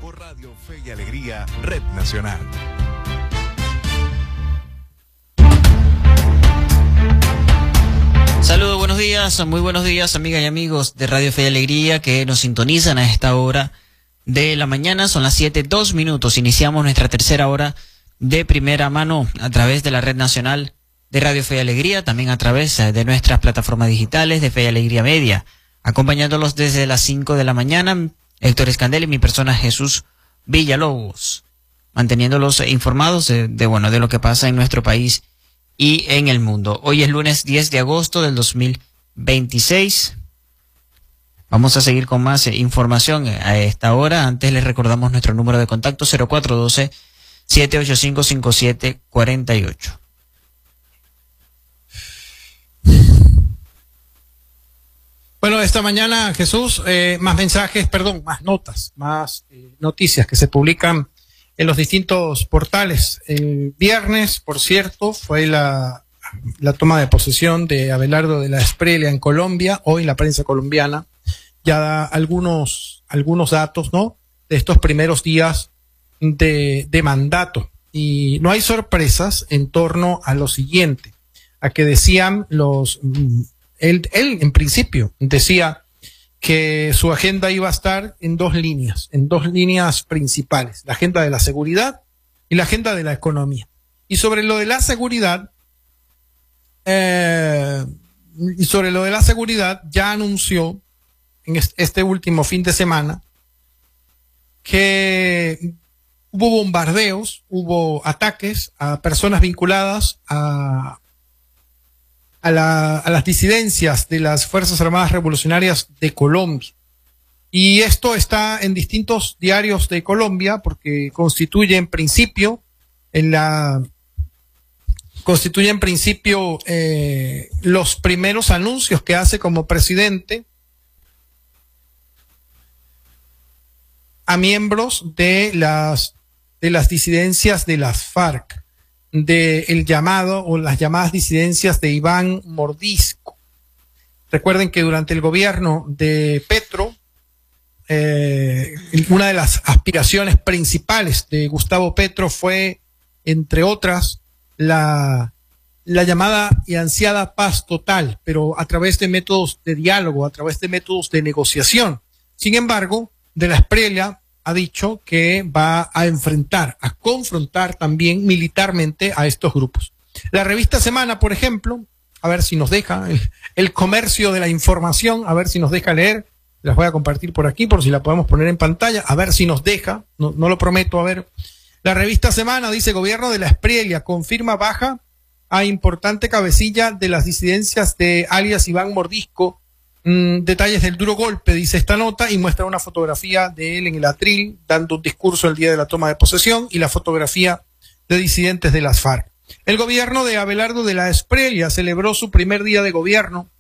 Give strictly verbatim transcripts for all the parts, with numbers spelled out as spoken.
por Radio Fe y Alegría, Red Nacional. Saludos, buenos días, muy buenos días, amigas y amigos de Radio Fe y Alegría que nos sintonizan a esta hora de la mañana. Son las siete, dos minutos. Iniciamos nuestra tercera hora de primera mano a través de la Red Nacional de Radio Fe y Alegría, también a través de nuestras plataformas digitales de Fe y Alegría Media. Acompañándolos desde las cinco de la mañana, Héctor Escandel y mi persona Jesús Villalobos, manteniéndolos informados de, de, bueno, de lo que pasa en nuestro país y en el mundo. Hoy es lunes diez de agosto del dos mil veintiséis. Vamos a seguir con más eh, información a esta hora. Antes les recordamos nuestro número de contacto cero cuatro uno dos, siete ocho cinco, cinco siete cuatro ocho. Bueno, esta mañana, Jesús, eh, más mensajes, perdón, más notas, más eh, noticias que se publican en los distintos portales. El viernes, por cierto, fue la, la toma de posesión de Abelardo de la Espriella en Colombia. Hoy la prensa colombiana ya da algunos, algunos datos, ¿no?, de estos primeros días de, de mandato. Y no hay sorpresas en torno a lo siguiente, a que decían los, él, él en principio decía que su agenda iba a estar en dos líneas, en dos líneas principales, la agenda de la seguridad y la agenda de la economía. Y sobre lo de la seguridad, eh, y sobre lo de la seguridad ya anunció en este último fin de semana que hubo bombardeos, hubo ataques a personas vinculadas a A, la, a las disidencias de las Fuerzas Armadas Revolucionarias de Colombia. Y esto está en distintos diarios de Colombia porque constituye en principio, en la, constituye en principio eh, los primeros anuncios que hace como presidente a miembros de las, de las disidencias de las FARC, de el llamado o las llamadas disidencias de Iván Mordisco. Recuerden que durante el gobierno de Petro, eh, una de las aspiraciones principales de Gustavo Petro fue, entre otras, la, la llamada y ansiada paz total, pero a través de métodos de diálogo, a través de métodos de negociación. Sin embargo, de la Espriella ha dicho que va a enfrentar, a confrontar también militarmente a estos grupos. La revista Semana, por ejemplo, a ver si nos deja, el, el comercio de la información, a ver si nos deja leer, las voy a compartir por aquí, por si la podemos poner en pantalla, a ver si nos deja, no, no lo prometo, a ver. La revista Semana dice, gobierno de la Espriella confirma baja a importante cabecilla de las disidencias de alias Iván Mordisco. Mm, detalles del duro golpe, dice esta nota, y muestra una fotografía de él en el atril dando un discurso el día de la toma de posesión y la fotografía de disidentes de las FARC. El gobierno de Abelardo de la Espriella celebró su primer día de gobierno,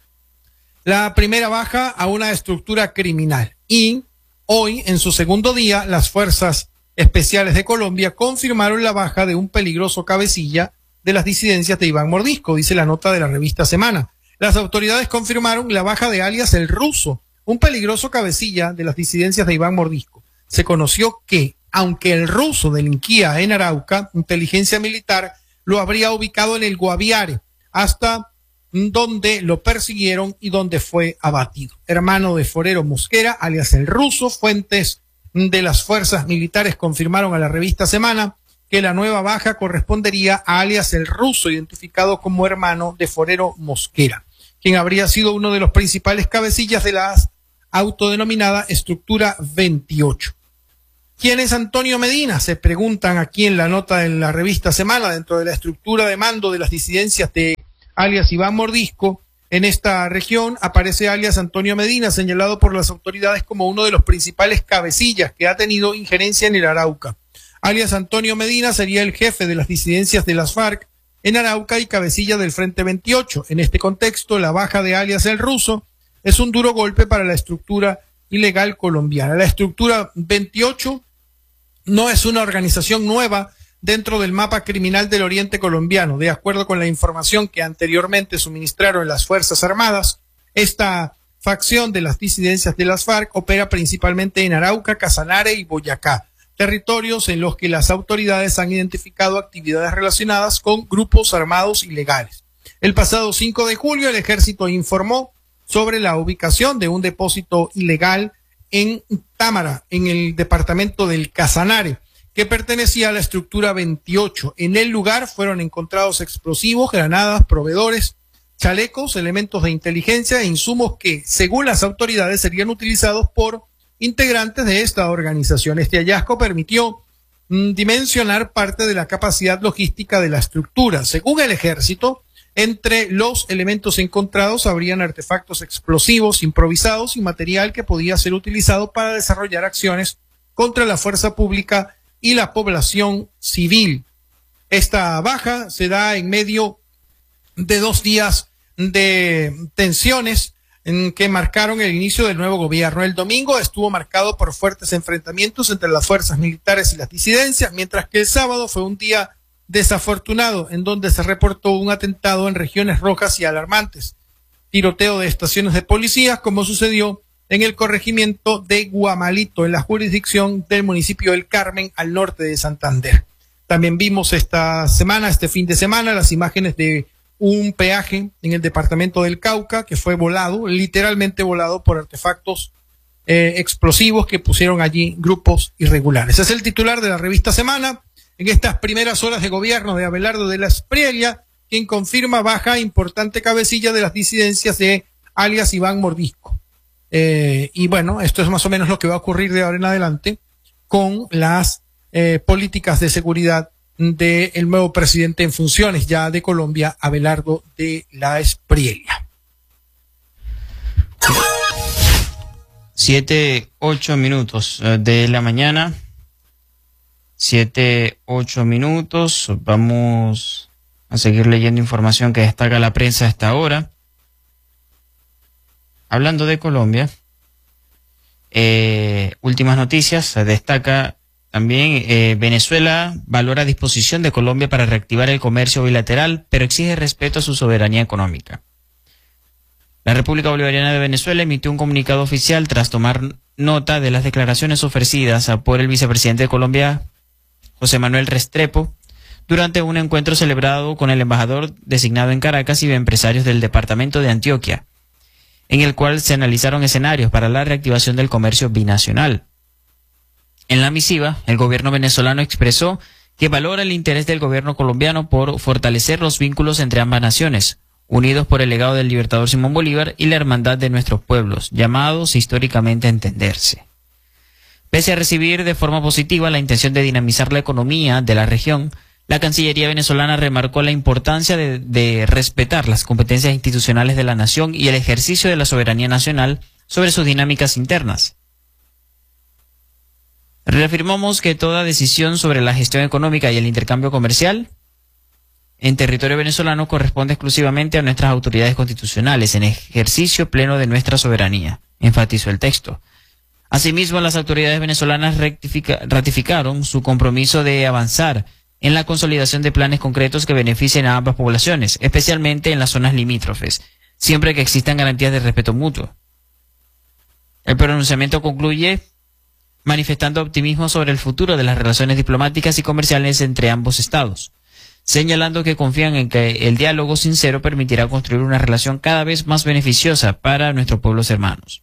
la primera baja a una estructura criminal, y hoy, en su segundo día, las Fuerzas Especiales de Colombia confirmaron la baja de un peligroso cabecilla de las disidencias de Iván Mordisco, dice la nota de la revista Semana. Las autoridades confirmaron la baja de alias El Ruso, un peligroso cabecilla de las disidencias de Iván Mordisco. Se conoció que, aunque el Ruso delinquía en Arauca, inteligencia militar lo habría ubicado en el Guaviare, hasta donde lo persiguieron y donde fue abatido. Hermano de Forero Mosquera, alias El Ruso, fuentes de las fuerzas militares confirmaron a la revista Semana que la nueva baja correspondería a alias El Ruso, identificado como hermano de Forero Mosquera, quien habría sido uno de los principales cabecillas de la autodenominada Estructura veintiocho. ¿Quién es Antonio Medina? Se preguntan aquí en la nota de la revista Semana, dentro de la estructura de mando de las disidencias de alias Iván Mordisco. En esta región aparece alias Antonio Medina, señalado por las autoridades como uno de los principales cabecillas que ha tenido injerencia en el Arauca. Alias Antonio Medina sería el jefe de las disidencias de las FARC en Arauca y cabecilla del Frente veintiocho. En este contexto, la baja de alias El Ruso es un duro golpe para la estructura ilegal colombiana. La estructura veintiocho no es una organización nueva dentro del mapa criminal del oriente colombiano. De acuerdo con la información que anteriormente suministraron las Fuerzas Armadas, esta facción de las disidencias de las FARC opera principalmente en Arauca, Casanare y Boyacá, territorios en los que las autoridades han identificado actividades relacionadas con grupos armados ilegales. El pasado cinco de julio, el ejército informó sobre la ubicación de un depósito ilegal en Támara, en el departamento del Casanare, que pertenecía a la estructura veintiocho. En el lugar fueron encontrados explosivos, granadas, proveedores, chalecos, elementos de inteligencia e insumos que, según las autoridades, serían utilizados por integrantes de esta organización. Este hallazgo permitió mm, dimensionar parte de la capacidad logística de la estructura. Según el ejército, entre los elementos encontrados habrían artefactos explosivos improvisados y material que podía ser utilizado para desarrollar acciones contra la fuerza pública y la población civil. Esta baja se da en medio de dos días de tensiones en que marcaron el inicio del nuevo gobierno. El domingo estuvo marcado por fuertes enfrentamientos entre las fuerzas militares y las disidencias, mientras que el sábado fue un día desafortunado en donde se reportó un atentado en regiones rojas y alarmantes, tiroteo de estaciones de policías, como sucedió en el corregimiento de Guamalito, en la jurisdicción del municipio del Carmen, al norte de Santander. También vimos esta semana, este fin de semana, las imágenes de un peaje en el departamento del Cauca que fue volado, literalmente volado por artefactos eh, explosivos que pusieron allí grupos irregulares. Es el titular de la revista Semana en estas primeras horas de gobierno de Abelardo de la Espriella, quien confirma baja importante cabecilla de las disidencias de alias Iván Mordisco. Eh, y bueno, esto es más o menos lo que va a ocurrir de ahora en adelante con las eh, políticas de seguridad del nuevo presidente en funciones ya de Colombia, Abelardo de la Espriella. Siete, ocho minutos de la mañana. Siete, ocho minutos. Vamos a seguir leyendo información que destaca la prensa a esta hora. Hablando de Colombia, eh, últimas noticias, se destaca también eh, Venezuela valora disposición de Colombia para reactivar el comercio bilateral, pero exige respeto a su soberanía económica. La República Bolivariana de Venezuela emitió un comunicado oficial tras tomar nota de las declaraciones ofrecidas por el vicepresidente de Colombia, José Manuel Restrepo, durante un encuentro celebrado con el embajador designado en Caracas y empresarios del departamento de Antioquia, en el cual se analizaron escenarios para la reactivación del comercio binacional. En la misiva, el gobierno venezolano expresó que valora el interés del gobierno colombiano por fortalecer los vínculos entre ambas naciones, unidos por el legado del libertador Simón Bolívar y la hermandad de nuestros pueblos, llamados históricamente a entenderse. Pese a recibir de forma positiva la intención de dinamizar la economía de la región, la Cancillería venezolana remarcó la importancia de, de respetar las competencias institucionales de la nación y el ejercicio de la soberanía nacional sobre sus dinámicas internas. Reafirmamos que toda decisión sobre la gestión económica y el intercambio comercial en territorio venezolano corresponde exclusivamente a nuestras autoridades constitucionales en ejercicio pleno de nuestra soberanía, enfatizó el texto. Asimismo, las autoridades venezolanas rectifica, ratificaron su compromiso de avanzar en la consolidación de planes concretos que beneficien a ambas poblaciones, especialmente en las zonas limítrofes, siempre que existan garantías de respeto mutuo. El pronunciamiento concluye manifestando optimismo sobre el futuro de las relaciones diplomáticas y comerciales entre ambos estados, señalando que confían en que el diálogo sincero permitirá construir una relación cada vez más beneficiosa para nuestros pueblos hermanos.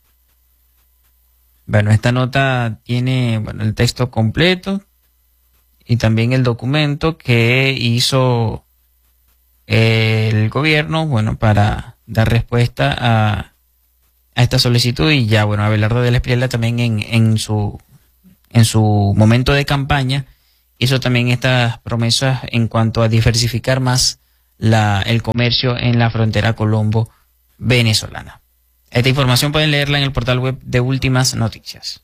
Bueno, esta nota tiene bueno, el texto completo y también el documento que hizo el gobierno, bueno, para dar respuesta a a esta solicitud, y ya, bueno, Abelardo de la Espriella también en, en su en su momento de campaña hizo también estas promesas en cuanto a diversificar más la, el comercio en la frontera colombo-venezolana. Esta información pueden leerla en el portal web de Últimas Noticias.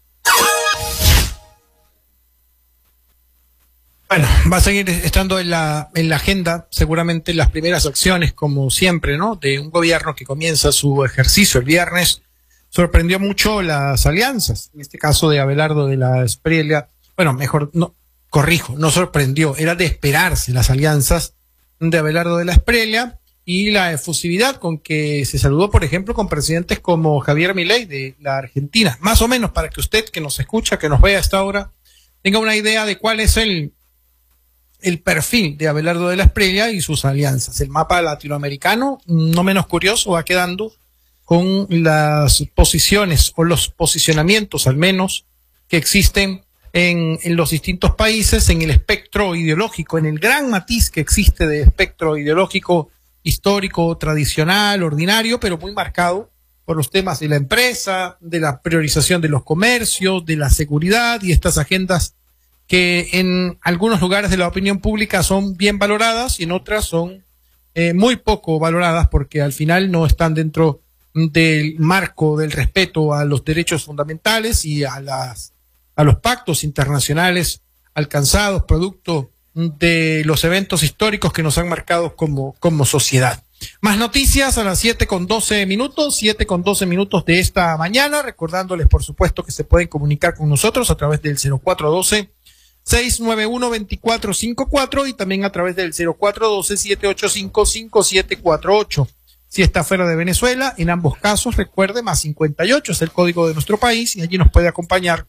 Bueno, va a seguir estando en la, en la agenda seguramente las primeras acciones, como siempre, ¿no? De un gobierno que comienza su ejercicio el viernes. Sorprendió mucho las alianzas, en este caso de Abelardo de la Espriella. Bueno, mejor, no, corrijo, no sorprendió, era de esperarse las alianzas de Abelardo de la Espriella y la efusividad con que se saludó, por ejemplo, con presidentes como Javier Milei de la Argentina. Más o menos para que usted que nos escucha, que nos vea a esta hora, tenga una idea de cuál es el, el perfil de Abelardo de la Espriella y sus alianzas. El mapa latinoamericano, no menos curioso, va quedando con las posiciones o los posicionamientos, al menos, que existen en, en los distintos países, en el espectro ideológico, en el gran matiz que existe de espectro ideológico histórico, tradicional, ordinario, pero muy marcado por los temas de la empresa, de la priorización de los comercios, de la seguridad y estas agendas que en algunos lugares de la opinión pública son bien valoradas y en otras son eh, muy poco valoradas porque al final no están dentro del marco del respeto a los derechos fundamentales y a las a los pactos internacionales alcanzados producto de los eventos históricos que nos han marcado como, como sociedad. Más noticias a las siete con doce minutos, siete con doce minutos de esta mañana, recordándoles por supuesto que se pueden comunicar con nosotros a través del cero cuatro uno dos, seis nueve uno, dos cuatro cinco cuatro y también a través del cero cuatro uno dos, siete ocho cinco, cinco siete cuatro ocho. Si está fuera de Venezuela, en ambos casos, recuerde, más cincuenta y ocho es el código de nuestro país y allí nos puede acompañar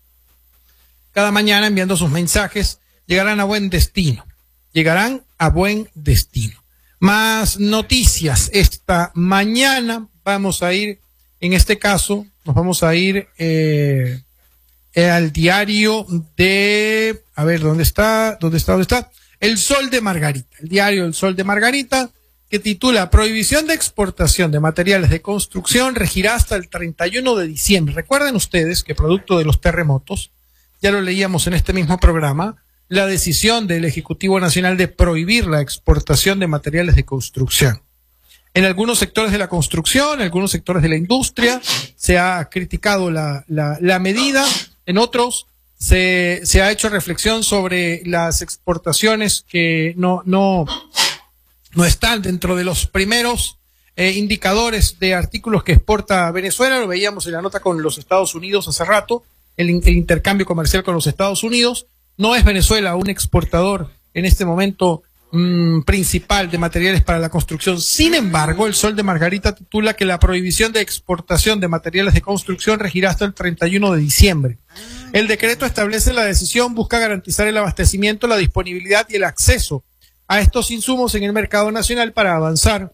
cada mañana enviando sus mensajes. Llegarán a buen destino, llegarán a buen destino. Más noticias esta mañana, vamos a ir, en este caso, nos vamos a ir eh, al diario de, a ver, ¿dónde está? ¿Dónde está? ¿Dónde está? El Sol de Margarita, el diario El Sol de Margarita, que titula Prohibición de exportación de materiales de construcción regirá hasta el treinta y uno de diciembre. Recuerden ustedes que producto de los terremotos, ya lo leíamos en este mismo programa, la decisión del Ejecutivo Nacional de prohibir la exportación de materiales de construcción. En algunos sectores de la construcción, en algunos sectores de la industria, se ha criticado la, la, la medida, en otros se, se ha hecho reflexión sobre las exportaciones que no, no, no están dentro de los primeros eh, indicadores de artículos que exporta Venezuela. Lo veíamos en la nota con los Estados Unidos hace rato, el, el intercambio comercial con los Estados Unidos. No es Venezuela un exportador en este momento mmm, principal de materiales para la construcción. Sin embargo, el Sol de Margarita titula que la prohibición de exportación de materiales de construcción regirá hasta el treinta y uno de diciembre. El decreto establece la decisión, busca garantizar el abastecimiento, la disponibilidad y el acceso a estos insumos en el mercado nacional para avanzar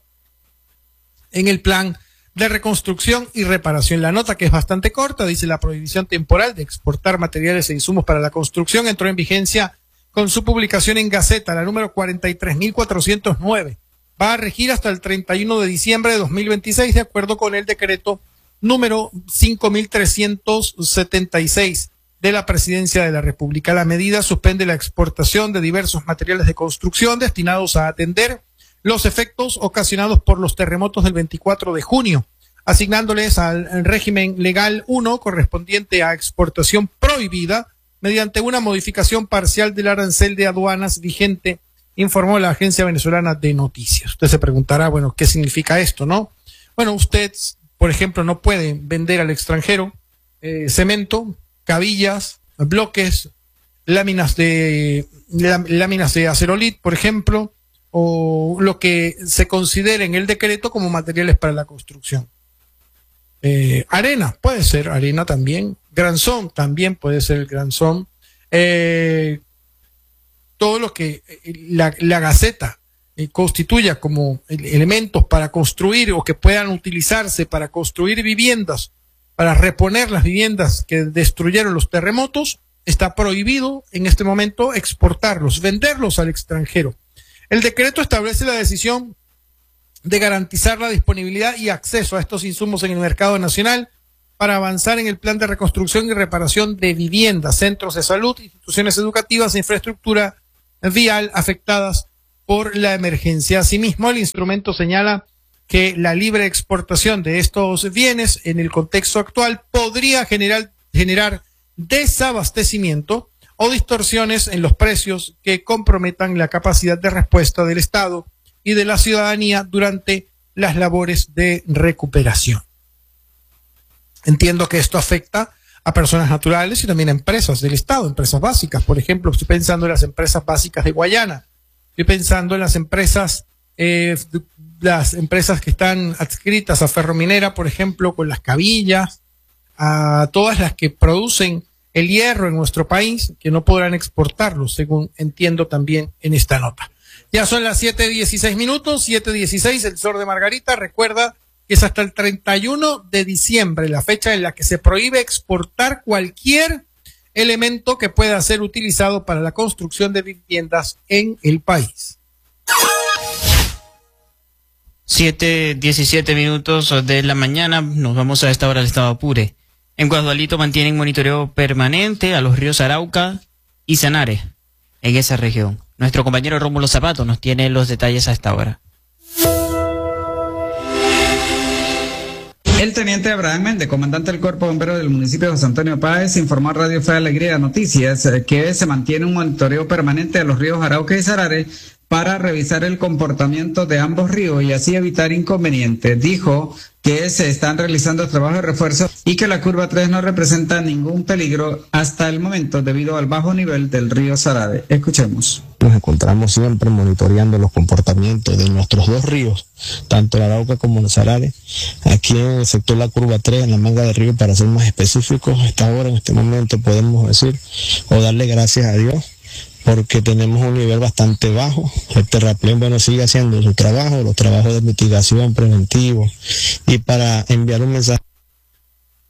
en el plan de reconstrucción y reparación. La nota, que es bastante corta, dice: la prohibición temporal de exportar materiales e insumos para la construcción entró en vigencia con su publicación en Gaceta, la número cuarenta y tres mil cuatrocientos nueve. Va a regir hasta el treinta y uno de diciembre de dos mil veintiséis, de acuerdo con el decreto número cinco mil trescientos setenta y seis de la Presidencia de la República. La medida suspende la exportación de diversos materiales de construcción destinados a atender los efectos ocasionados por los terremotos del veinticuatro de junio, asignándoles al régimen legal uno correspondiente a exportación prohibida mediante una modificación parcial del arancel de aduanas vigente, informó la Agencia Venezolana de Noticias. Usted se preguntará, bueno, ¿qué significa esto, no? Bueno, usted, por ejemplo, no puede vender al extranjero eh, cemento, cabillas, bloques, láminas de láminas de acerolit, por ejemplo, o lo que se considere en el decreto como materiales para la construcción. Eh, arena, puede ser arena también. Granzón, también puede ser el granzón. Eh, todo lo que la, la Gaceta eh, constituya como elementos para construir o que puedan utilizarse para construir viviendas, para reponer las viviendas que destruyeron los terremotos, está prohibido en este momento exportarlos, venderlos al extranjero. El decreto establece la decisión de garantizar la disponibilidad y acceso a estos insumos en el mercado nacional para avanzar en el plan de reconstrucción y reparación de viviendas, centros de salud, instituciones educativas e infraestructura vial afectadas por la emergencia. Asimismo, el instrumento señala que la libre exportación de estos bienes en el contexto actual podría generar, generar desabastecimiento o distorsiones en los precios que comprometan la capacidad de respuesta del Estado y de la ciudadanía durante las labores de recuperación. Entiendo que esto afecta a personas naturales y también a empresas del Estado, empresas básicas. Por ejemplo, estoy pensando en las empresas básicas de Guayana, estoy pensando en las empresas eh, las empresas que están adscritas a Ferrominera, por ejemplo, con las cabillas, a todas las que producen el hierro en nuestro país, que no podrán exportarlo, según entiendo también en esta nota. Ya son las siete dieciséis minutos, siete dieciséis, el Sol de Margarita. Recuerda que es hasta el treinta y uno de diciembre, la fecha en la que se prohíbe exportar cualquier elemento que pueda ser utilizado para la construcción de viviendas en el país. siete diecisiete minutos de la mañana, nos vamos a esta hora al estado Apure. En Guadualito mantienen monitoreo permanente a los ríos Arauca y Sanare en esa región. Nuestro compañero Rómulo Zapato nos tiene los detalles a esta hora. El teniente Abraham Méndez, comandante del Cuerpo Bombero del municipio de José Antonio Páez, informó a Radio Fe de Alegría Noticias que se mantiene un monitoreo permanente a los ríos Arauca y Sanare para revisar el comportamiento de ambos ríos y así evitar inconvenientes. Dijo que se están realizando trabajos de refuerzo y que la curva tres no representa ningún peligro hasta el momento debido al bajo nivel del río Sarare. Escuchemos. Nos encontramos siempre monitoreando los comportamientos de nuestros dos ríos, tanto el Arauca como el Sarare, aquí en el sector la curva tres, en la manga del río, para ser más específicos. Hasta ahora, en este momento, podemos decir o darle gracias a Dios, porque tenemos un nivel bastante bajo. El terraplén, bueno, sigue haciendo su trabajo, los trabajos de mitigación preventivo, y para enviar un mensaje